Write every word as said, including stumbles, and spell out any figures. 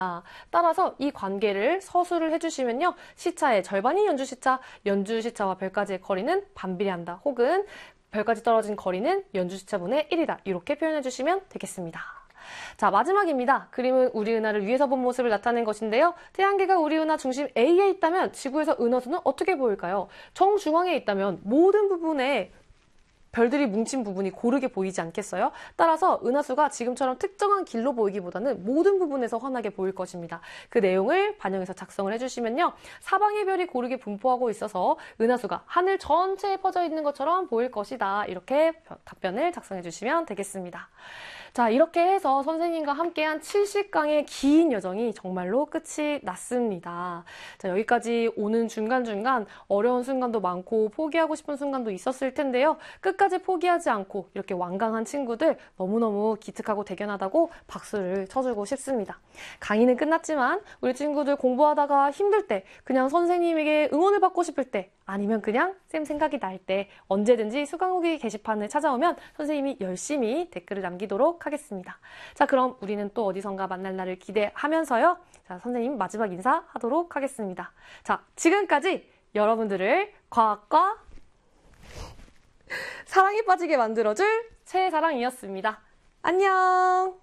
따라서 이 관계를 서술을 해주시면요. 시차의 절반이 연주 시차, 연주 시차와 별까지의 거리는 반비례한다. 혹은 별까지 떨어진 거리는 연주 시차분의 일이다. 이렇게 표현해 주시면 되겠습니다. 자, 마지막입니다. 그림은 우리 은하를 위에서 본 모습을 나타낸 것인데요. 태양계가 우리 은하 중심 A에 있다면 지구에서 은하수는 어떻게 보일까요? 정중앙에 있다면 모든 부분에 별들이 뭉친 부분이 고르게 보이지 않겠어요? 따라서 은하수가 지금처럼 특정한 길로 보이기보다는 모든 부분에서 환하게 보일 것입니다. 그 내용을 반영해서 작성을 해주시면요. 사방의 별이 고르게 분포하고 있어서 은하수가 하늘 전체에 퍼져 있는 것처럼 보일 것이다. 이렇게 답변을 작성해 주시면 되겠습니다. 자, 이렇게 해서 선생님과 함께한 칠십 강의 긴 여정이 정말로 끝이 났습니다. 자, 여기까지 오는 중간중간 어려운 순간도 많고 포기하고 싶은 순간도 있었을 텐데요. 끝까지 포기하지 않고 이렇게 완강한 친구들 너무너무 기특하고 대견하다고 박수를 쳐주고 싶습니다. 강의는 끝났지만 우리 친구들 공부하다가 힘들 때, 그냥 선생님에게 응원을 받고 싶을 때, 아니면 그냥 쌤 생각이 날 때 언제든지 수강후기 게시판을 찾아오면 선생님이 열심히 댓글을 남기도록 하겠습니다. 자, 그럼 우리는 또 어디선가 만날 날을 기대하면서요. 자, 선생님 마지막 인사 하도록 하겠습니다. 자, 지금까지 여러분들을 과학과 사랑에 빠지게 만들어줄 최사랑이었습니다. 안녕!